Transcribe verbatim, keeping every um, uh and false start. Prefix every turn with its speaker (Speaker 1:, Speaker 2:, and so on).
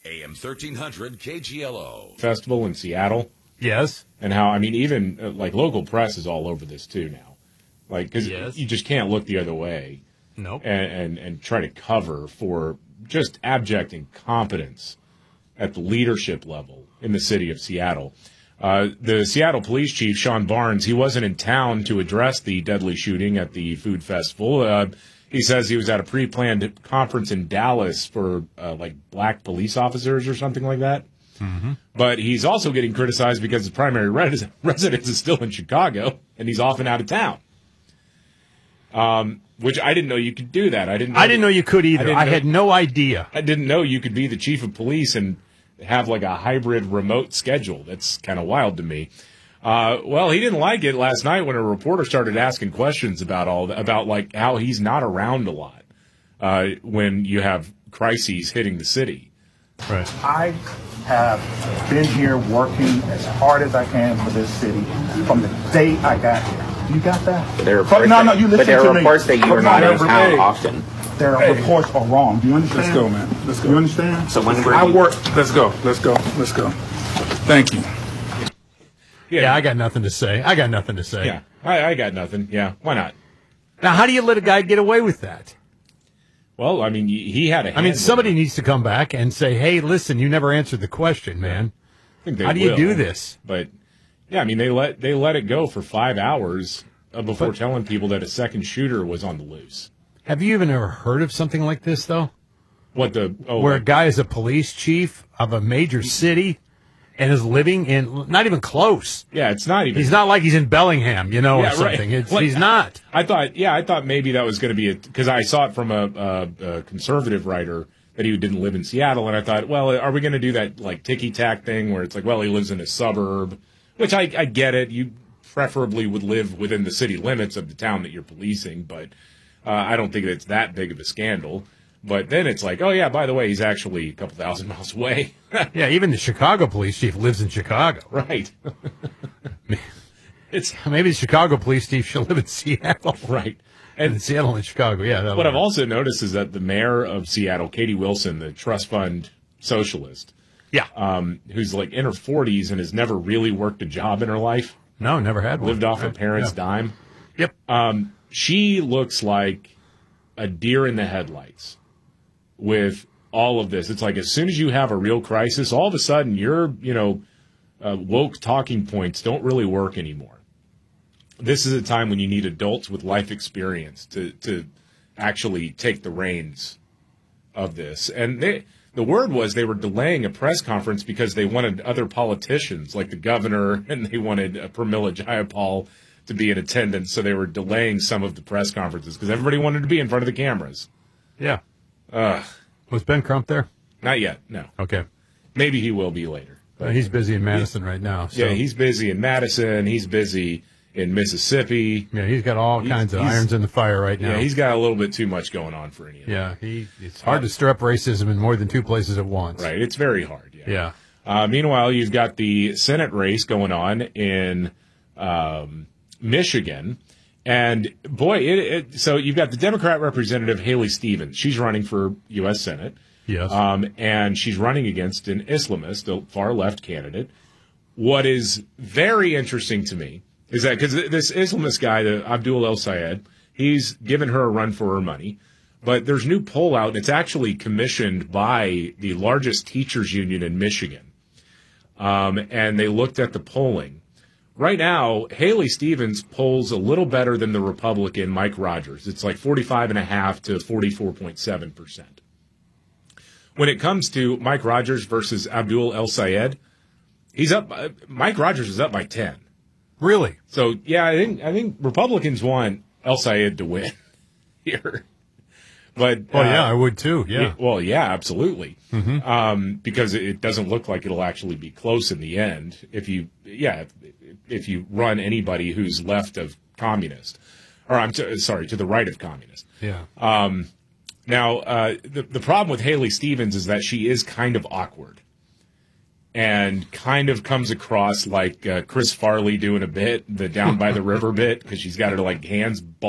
Speaker 1: A M thirteen hundred K G L O.
Speaker 2: Festival in Seattle.
Speaker 3: Yes.
Speaker 2: And how, I mean, even, uh, like, local press is all over this, too, now. Like, because
Speaker 3: yes.
Speaker 2: you just can't look the other way.
Speaker 3: Nope.
Speaker 2: And, and, and try to cover for just abject incompetence at the leadership level in the city of Seattle. Uh, the Seattle police chief, Sean Barnes, he wasn't in town to address the deadly shooting at the food festival. Uh, he says he was at a pre-planned conference in Dallas for, uh, like, black police officers or something like that.
Speaker 3: Mm-hmm.
Speaker 2: But he's also getting criticized because his primary res- residence is still in Chicago, and he's often out of town. Um, which I didn't know you could do that. I didn't. Know
Speaker 3: I didn't know you could either. I, I
Speaker 2: know,
Speaker 3: had no idea.
Speaker 2: I didn't know you could be the chief of police and have like a hybrid remote schedule. That's kind of wild to me. Uh, well, he didn't like it last night when a reporter started asking questions about all the, about like how he's not around a lot uh, when you have crises hitting the city.
Speaker 3: Right.
Speaker 4: I have been here working as hard as I can for this city from the day I got here. You got that?
Speaker 5: But there are reports,
Speaker 4: but, no, no, you listen
Speaker 5: but there
Speaker 4: to
Speaker 5: are
Speaker 4: me.
Speaker 5: reports that you are not in town
Speaker 4: hey,
Speaker 5: often.
Speaker 4: Their
Speaker 6: hey.
Speaker 4: reports are wrong. Do you understand?
Speaker 6: Let's go, man. Let's go.
Speaker 4: You understand?
Speaker 5: So when were
Speaker 6: I
Speaker 5: you...
Speaker 6: work. Let's go. Let's go. Let's go. Thank you.
Speaker 3: Yeah, yeah, I got nothing to say. I got nothing to say.
Speaker 2: Yeah, I, I got nothing. Yeah, why not?
Speaker 3: Now, how do you let a guy get away with that?
Speaker 2: Well, I mean, he had a.
Speaker 3: I mean, somebody needs to come back and say, "Hey, listen, you never answered the question, man.
Speaker 2: I think they
Speaker 3: how do
Speaker 2: will,
Speaker 3: you do this?"
Speaker 2: But yeah, I mean, they let they let it go for five hours uh, before
Speaker 3: but,
Speaker 2: telling people that a second shooter was on the loose.
Speaker 3: Have you even ever heard of something like this, though?
Speaker 2: What the oh,
Speaker 3: where
Speaker 2: like,
Speaker 3: a guy is a police chief of a major city and is living in not even close.
Speaker 2: Yeah, it's not even.
Speaker 3: He's not like he's in Bellingham, you know,
Speaker 2: yeah,
Speaker 3: or something.
Speaker 2: Right.
Speaker 3: It's,
Speaker 2: like,
Speaker 3: he's not.
Speaker 2: I thought, yeah, I thought maybe that was going to be it because I saw it from a, a, a conservative writer that he didn't live in Seattle, and I thought, well, are we going to do that like ticky tack thing where it's like, well, he lives in a suburb, which I, I get it. You preferably would live within the city limits of the town that you're policing, but uh, I don't think it's that big of a scandal. But then it's like, oh, yeah, by the way, he's actually a couple thousand miles away.
Speaker 3: Yeah, even the Chicago police chief lives in Chicago.
Speaker 2: Right.
Speaker 3: It's maybe the Chicago police chief should live in Seattle.
Speaker 2: Right.
Speaker 3: And in Seattle and Chicago, yeah.
Speaker 2: What I've also noticed is that the mayor of Seattle, Katie Wilson, the trust fund socialist,
Speaker 3: yeah,
Speaker 2: um, who's like in her forties and has never really worked a job in her life.
Speaker 3: No, never had one.
Speaker 2: Lived off
Speaker 3: right.
Speaker 2: her parents'
Speaker 3: yeah.
Speaker 2: dime.
Speaker 3: Yep.
Speaker 2: Um, she looks like a deer in the headlights with all of this. It's like as soon as you have a real crisis, all of a sudden your, you know, uh, woke talking points don't really work anymore. This is a time when you need adults with life experience to, to actually take the reins of this. And they, the word was they were delaying a press conference because they wanted other politicians like the governor and they wanted uh, Pramila Jayapal to be in attendance. So they were delaying some of the press conferences because everybody wanted to be in front of the cameras.
Speaker 3: Yeah.
Speaker 2: Ugh.
Speaker 3: Was Ben Crump there?
Speaker 2: Not yet, no.
Speaker 3: Okay.
Speaker 2: Maybe he will be later.
Speaker 3: But he's busy in Madison right now. So.
Speaker 2: Yeah, he's busy in Madison. He's busy in Mississippi.
Speaker 3: Yeah, he's got all
Speaker 2: he's,
Speaker 3: kinds of irons in the fire right now.
Speaker 2: Yeah, he's got a little bit too much going on for any of that.
Speaker 3: Yeah, he, it's hard to stir up racism in more than two places at once.
Speaker 2: Right, it's very hard. Yeah.
Speaker 3: Yeah.
Speaker 2: Uh, meanwhile, you've got the Senate race going on in um, Michigan. And, boy, it, it, so you've got the Democrat representative, Haley Stevens. She's running for U S Senate.
Speaker 3: Yes.
Speaker 2: Um, and she's running against an Islamist, a far-left candidate. What is very interesting to me is that because this Islamist guy, the Abdul El Sayed, he's given her a run for her money. But there's a new poll out, and it's actually commissioned by the largest teachers union in Michigan. Um, and they looked at the polling. Right now, Haley Stevens polls a little better than the Republican Mike Rogers. It's like forty-five point five to forty-four point seven percent. When it comes to Mike Rogers versus Abdul El Sayed, he's up. Uh, Mike Rogers is up by ten.
Speaker 3: Really?
Speaker 2: So yeah, I think I think Republicans want El Sayed to win here. But
Speaker 3: oh
Speaker 2: uh,
Speaker 3: yeah, I would too. Yeah.
Speaker 2: It, well, yeah, absolutely.
Speaker 3: Mm-hmm.
Speaker 2: Um, because it doesn't look like it'll actually be close in the end. If you, yeah, if, if you run anybody who's left of communist, or I'm t- sorry, to the right of communist.
Speaker 3: Yeah.
Speaker 2: Um, now uh, the the problem with Haley Stevens is that she is kind of awkward, and kind of comes across like uh, Chris Farley doing a bit, the down by the river bit, because she's got her like hands.